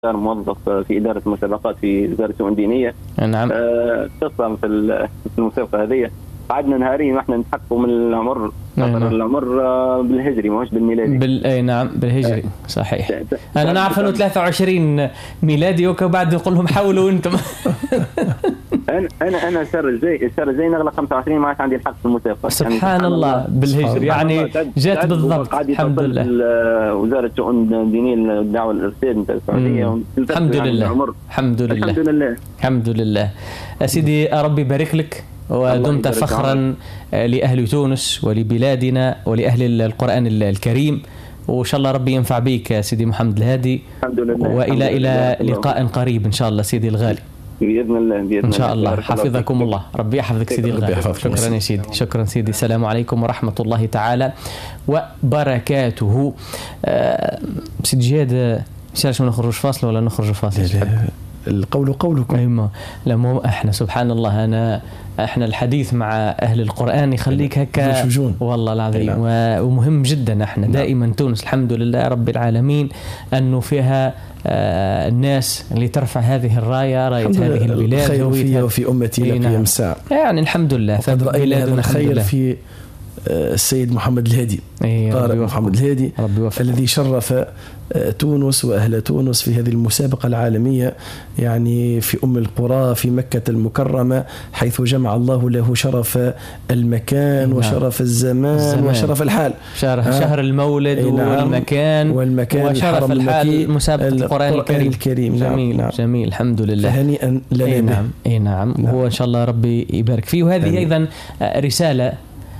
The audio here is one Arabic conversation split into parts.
كان موظف في إدارة المسابقات في وزارة الشؤون الدينية. نعم. قصة في المسابقة هذه قعدنا نهارين واحنا نتحققوا من العمر. العمر بالهجري ماهوش بالميلادي. اي نعم بالهجري صحيح. انا نعرف انه 23 ميلادي وبعد نقول لهم حاولوا انتم. انا الشهر الجاي نغلق 25 ما عادش عندي الحق في المسابقة. سبحان الله بالهجري يعني جات بالضبط. الحمد لله. وزارة الشؤون الدينية الدعوة الإرشاد نتاع السعودية. الحمد لله. الحمد لله سيدي ربي يبارك لك ودمت فخرا لأهل تونس ولبلادنا ولأهل القرآن الكريم، وإن شاء الله ربي ينفع بك يا سيدي محمد الهادي. الحمد لله. وإلى لقاء قريب إن شاء الله سيدي الغالي. بإذن الله إن شاء الله. حفظكم الله. ربي يحفظك سيدي الغالي. شكرا يا سيدي. شكرا سيدي. السلام عليكم ورحمة الله تعالى وبركاته. سيدي جهاد إيش نخرج فاصل ولا نخرج فاصل؟ القول قولكم. أيما لا احنا سبحان الله احنا الحديث مع اهل القرآن يخليك هكا والله العظيم. ومهم جدا احنا دائما تونس الحمد لله رب العالمين انه فيها الناس اللي ترفع هذه الراية، راية هذه البلاد. خير فيها وفي امتي لقيام الساعة يعني الحمد لله. فبلادنا خير في السيد محمد الهادي طارق محمد الهادي الذي شرف تونس وأهل تونس في هذه المسابقة العالمية يعني في أم القرى في مكة المكرمة، حيث جمع الله له شرف المكان وشرف الزمان وشرف الحال. شهر المولد والمكان وشرف الحال مسابقة القرآن الكريم. جميل. نعم. جميل الحمد لله. فهنيئا لنا. نعم. هو إن شاء الله ربي يبارك فيه. وهذه أيضا رسالة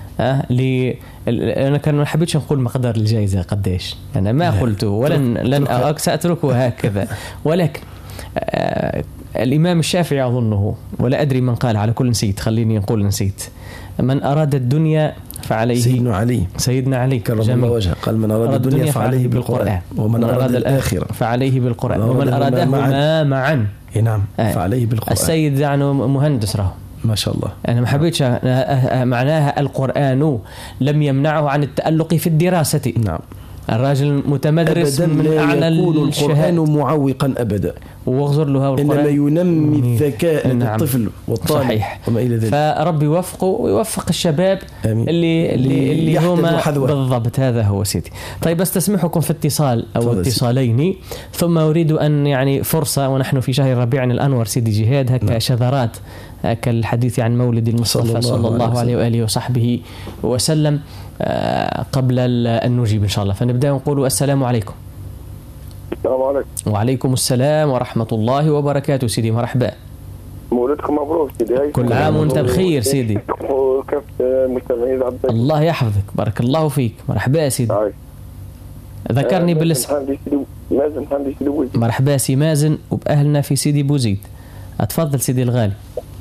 أنا ما حبيتش نقول مقدار الجائزة قديش، أنا ما قلته ولن سأتركه هكذا. ولكن الإمام الشافعي أظنه ولا أدري من قال، على كل نسيت، خليني نقول نسيت، من أراد الدنيا فعليه سيدنا علي كرم الله وجهه قال من أراد الدنيا فعليه بالقرآن ومن أراد الآخرة فعليه بالقرآن ومن أرادهما معا نعم فعليه بالقرآن. السيد يعني مهندس راه ما شاء الله. أنا ما حبيتش معناها القرآن لم يمنعه عن التألق في الدراسة. نعم. الراجل متمدرس من أعلى القرآن معوقا أبدا واغزر له القرآن إنما ينمي الذكاء للطفل والطالب. صحيح. وما إلى ذلك. فربي يوفقه ويوفق الشباب اللي هما بالضبط. هذا هو سيدي. طيب استسمحكم في اتصال أو اتصالين، ثم أريد أن يعني فرصة ونحن في شهر ربيع الأنور سيدي جهاد هكا شذرات كالحديث عن مولد المصطفى صلى الله عليه وآله وصحبه وسلم قبل أن نجيب إن شاء الله. فنبدأ نقول السلام عليكم. السلام عليكم. وعليكم السلام ورحمة الله وبركاته سيدي. مرحبا. مولدكم مبروك سيدي. كل عام وانت بخير سيدي. وكيف المستمعين عبدك؟ الله يحفظك بارك الله فيك. مرحبا سيدي. ذكرني بالاسم. مازن حمدي سيدي بوزيد. مرحبا سي مازن وبأهلنا في سيدي بوزيد. أتفضل سيدي الغالي.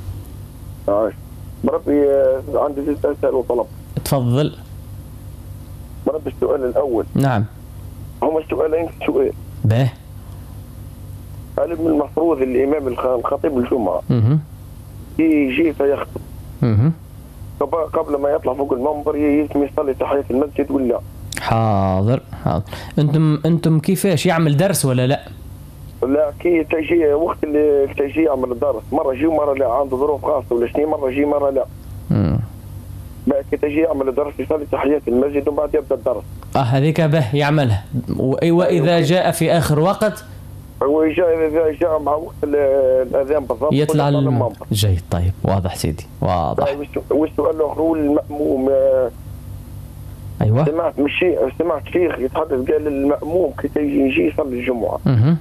بربي عندي سؤال وطلب. تفضل. بربي السؤال الأول. نعم. هما السؤالين سؤال. به. هل من المفروض الإمام الخطيب الجمعة يجي فيخطب قبل ما يطلع فوق المنبر يصلي تحية المسجد ولا؟ حاضر. أنتم كيفاش يعمل درس ولا لا؟ لا كي تجي وقت اللي تجي يعمل الدرس مرة يجي ومرة لا، عنده ظروف خاصة ولا شنو، مرة يجي مرة لا. بعد كي تجي يعمل الدرس يصلي تحية المسجد وبعد يبدأ الدرس. هذيك به يعملها. وإذا جاء في آخر وقت إذا جاء مع وقت الأذان بالضبط يطلع المنبر. جيد. طيب واضح سيدي واضح. والسؤال الآخر المأموم. أيوة. سمعت شيخ يتحدث قال المأموم كي يجي يصلي الجمعة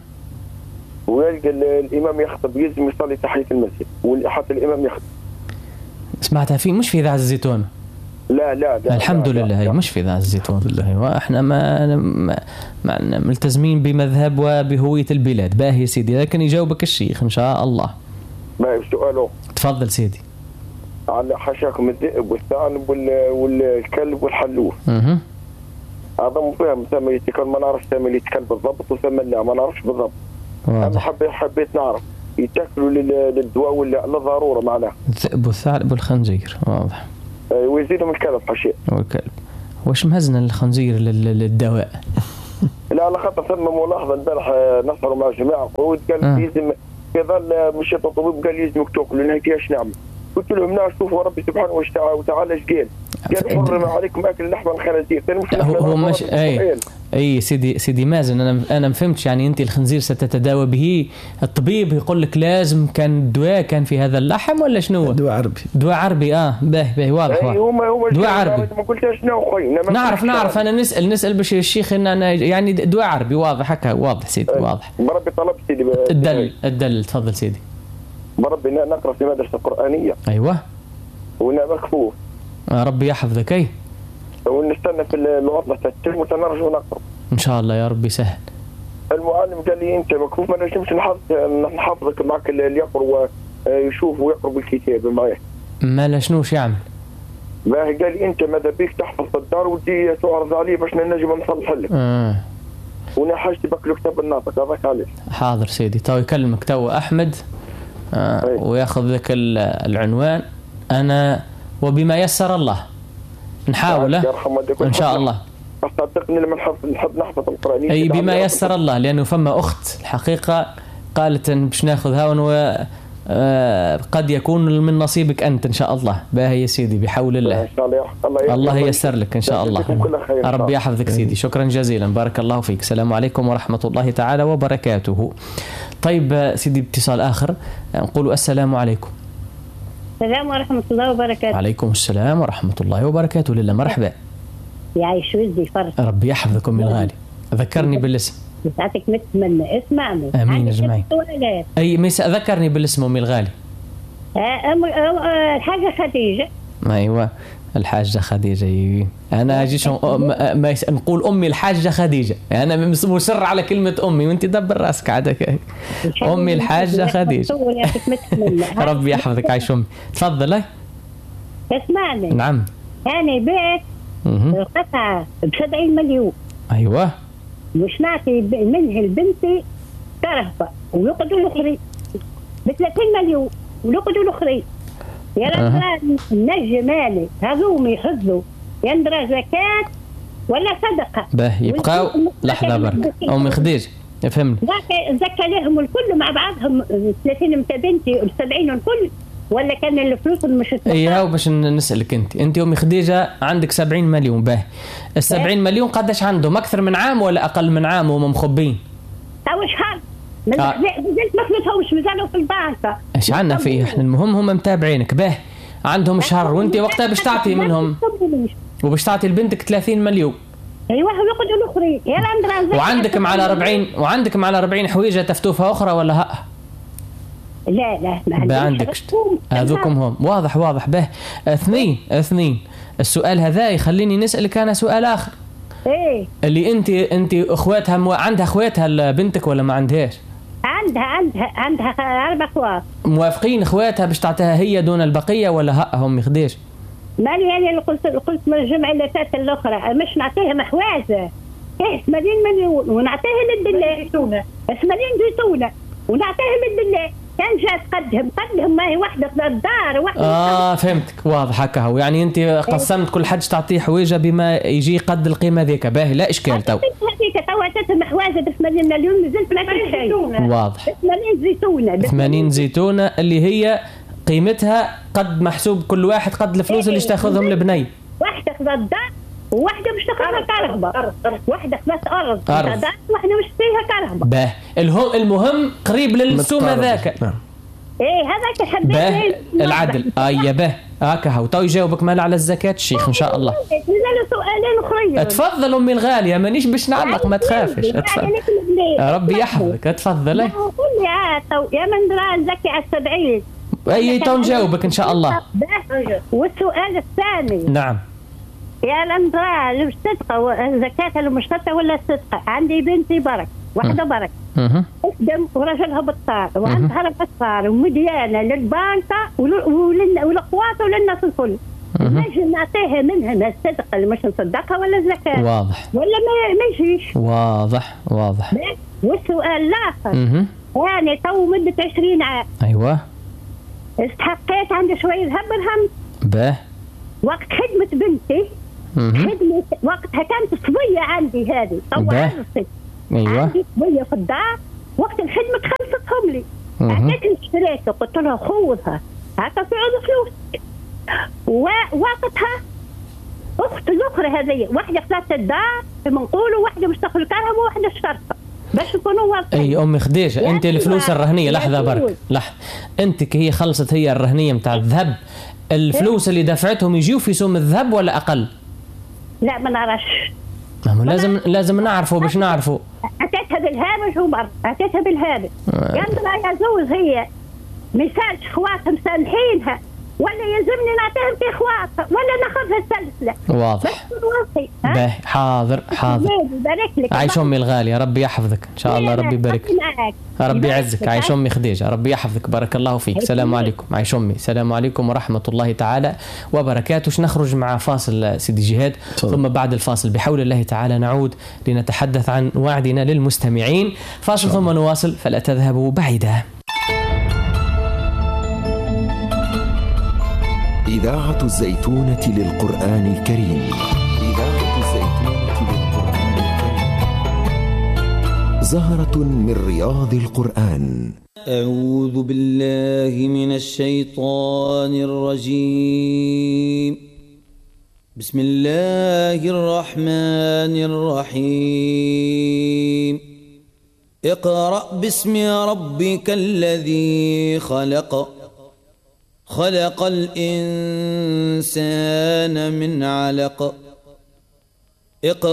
وقال الإمام يخطب يلزم يصلي تحية المسجد حتى الإمام يخطب. سمعتها في مش في إذاعة الزيتون؟ لا الحمد لله. هي مش في إذاعة الزيتون. وإحنا ما ملتزمين بمذهب وبهوية البلاد. باهي سيدي لكن يجاوبك الشيخ إن شاء الله. باهي سؤاله. تفضل سيدي. على حاشاكم الذئب والثعلب والكلب والحلوف. هذا مو فاهم ثم يتكلم ما نعرف ثم يتكلم بالضبط وثم لا ما نعرفش بالضبط. أنا حبيت نعرف يتاكلوا للدواء ولا للضرورة معناه. الذئب والثعلب والخنزير. واضح. ويزيدهم الكلب حشيء. والكلب. واش مهزنا الخنزير للدواء؟ لا على خاطر ثم ملاحظه البارح نصروا مع جماعه قعود قال لازم في ظل مشيت الطبيب قال لازمك تاكل لان فيهاش نعمه. قلت لهم نعم شوفوا ربي سبحانه وتعالى ايش قال حرم عليكم اكل لحم الخنازير. هو مش اي سيدي مازن انا ما فهمتش يعني انت الخنزير ستتداوى به الطبيب يقول لك لازم كان الدواء كان في هذا اللحم ولا شنو؟ دواء عربي باهي واضح دواء عربي ما قلتش شنو خويا نعرف انا نسال باش الشيخ ان انا يعني دواء عربي واضح هكا واضح سيدي واضح بربي طلب سيدي الدل تفضل سيدي بربي نقرا في مدرسه قرانيه ايوه وانا مكفوف ربي يحفظك اي ونستنى في العطله تتم وسنرجع نقرا ان شاء الله يا رب يسهل. المعلم قال لي انت مكفوف ما نجمش نحفظك معك اللي يقرا ويشوف ويقرا بالكتاب معاه. ما شنوش يعمل؟ قال لي انت ماذا بيك تحفظ في الدار ودي تعرض عليه باش نجم نصلح لك. وانا حاجتي باكل كتاب الناطق هذاك علاش. حاضر سيدي تو يكلمك تو احمد وياخذ لك العنوان انا وبما يسر الله نحاوله ان شاء الله. صدقني لما نحب نحفظ القرآن اي بما يسر الله لانه فما اخت الحقيقه قالت ان باش ناخذها قد يكون من نصيبك انت ان شاء الله. باهي يا سيدي بحول الله الله ييسر لك ان شاء الله. ربي يحفظك سيدي شكرا جزيلا بارك الله فيك. السلام عليكم ورحمه الله تعالى وبركاته. طيب سيدي اتصال اخر نقول السلام عليكم. السلام ورحمة الله وبركاته. عليكم السلام ورحمة الله وبركاته. لله مرحبا. يعيش وزي فرح. ربي يحفظك أمي الغالي. ذكرني بالاسم. ساعتك نتمنى اسمعني. آمين اجمعين. أي ميس ذكرني بالاسم أمي الغالي. الحاجة خديجة. أيوة الحاجة خديجة. أنا أجيش نقول أمي الحاجة خديجة. أنا مصر على كلمة أمي وأنت دبر راسك عادك. أمي الحاجة خديجة. ربي يحفظك عايش أمي. تفضل. اسمعني. نعم. أنا بيت قطعة ب70 مليون. أيوة. مش نعطي منها لبنتي كرهبة ويقعدوا الأخرين ب30 مليون ويقعدوا الأخرين. يا رب نجم مالي هذوم يحفظوا يندرى زكاة ولا صدقة. يبقاو لحظة برك أمي خديجة يفهمني. زكى لهم الكل مع بعضهم 30 متى بنتي و70 الكل ولا كان الفلوس مش ايوه باش نسألك انت أمي خديجة عندك 70 مليون ال70 مليون قداش عندهم أكثر من عام ولا أقل من عام وهم مخبين؟ أو شهر نزلت ما فلوسهمش مازالوا في البنك. ايش عندنا فيه احنا المهم هم متابعينك عندهم شهر وانت وقتها باش تعطي منهم وباش تعطي لبنتك 30 مليون. ايوه ويقعدوا الاخرين يا لاندرا وعندك على 40 حويجه تفتوفها اخرى ولا ها؟ لا ما عندكش هذوكم هم واضح اثنين. السؤال هذا يخليني نسألك انا سؤال اخر. ايه اللي انت اخواتها عندها اخواتها بنتك ولا ما عندهاش؟ عندها 4 اخوات. موافقين اخواتها باش تعطيها هي دون البقيه ولا ها هم يخديش؟ مالي يعني اللي قلت من الجمعه اللي فاتت الاخرى مش نعطيها محوازه 80 مليون ونعطيها للدلال 80 زيتونه ونعطيها للدلال. كان جات قدهم ما هي واحدة في الدار واحدة فهمتك واضح هكا هو يعني أنت قسمت كل حد تعطيه حويجة بما يجي قد القيمة ذيك باهي لا إشكال تو هذيك تواتت محوازة 80 مليون نزلت بلا شيء واضح 80 زيتونة اللي هي قيمتها قد محسوب كل واحد قد الفلوس اللي تاخذهم البني. واحدة في الدار وواحدة مش تاخذها كرهبة واحدة بس أرض واحدة مش فيها كرهبة. المهم قريب للسوم هذاك. ايه هذاك حبيت العدل يا هكا هو تو يجاوبك مال على الزكاة الشيخ ان شاء الله. نزلوا سؤالين اخرين. تفضل امي الغالية مانيش باش نعلق ما تخافش. ربي يحفظك تفضل. قول لي يا من درا زكي على 70. اي تو نجاوبك ان شاء الله. والسؤال الثاني نعم يا لندرا الصدقة الزكاة المشتتة ولا الصدقة. عندي بنتي برك واحدة برك تخدم ورجلها بالطار وعندها 4 صغار ومديانة للبنكة وللأخوات وللناس الكل. نجي نعطيها منها الصدقة اللي مش نصدقها ولا الزكاة واضح ولا ما يجيش واضح. والسؤال الآخر يعني تو مدة 20 عام أيوة استحقيت عندي شوية ذهب درهم وقت خدمة بنتي خدمة وقتها كانت صبية عندي هذه طبعا ايوه عندي صبية في الدار، وقت الخدمة خلصتهم لي، اعطيتني اشتريته قلت لها خذها هكا في عوض فلوس. ووقتها اخت الاخرى هذه واحدة خلات الدار بنقولوا، واحدة مشتغل الكهرباء وواحدة الشرطة باش يكونوا واضحين. اي امي خديجة انت الفلوس الرهنية لحظة برك انت هي خلصت هي الرهنية متاع الذهب، الفلوس اللي دفعتهم يجيوا في سوم الذهب ولا اقل؟ لا ما نعرفش، لازم نعرفه باش نعرفه. اعطيتها بالهامش وبر اعطيتها بالهامش. يندرى يا زوج هي مثالش خواتها مسامحينها ولا يلزمني نعطيهم في خواتها ولا ناخذها السلسله. واضح. حاضر عايش امي الغاليه، ربي يحفظك ان شاء الله، ربي يبارك ربي يعزك. عايش امي خديجه، ربي يحفظك، بارك الله فيك. السلام عليكم عايش امي، السلام عليكم ورحمه الله تعالى وبركاته. نخرج مع فاصل سيدي جهاد، ثم بعد الفاصل بحول الله تعالى نعود لنتحدث عن وعدنا للمستمعين. فاصل ثم نواصل، فلا تذهبوا بعيدا. إذاعة الزيتونة للقرآن الكريم. إذاعة الزيتونة للقرآن الكريم. زهرة من رياض القرآن. أعوذ بالله من الشيطان الرجيم. بسم الله الرحمن الرحيم. اقرأ باسم ربك الذي خلق الإنسان من علق.